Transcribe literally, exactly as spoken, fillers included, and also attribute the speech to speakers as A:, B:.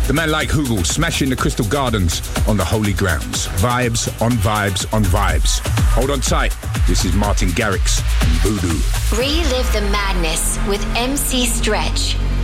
A: The man like Hoogle smashing the Crystal Gardens on the holy grounds. Vibes on vibes on vibes. Hold on tight. This is Martin Garrix and Voodoo.
B: Relive the madness with M C Stretch.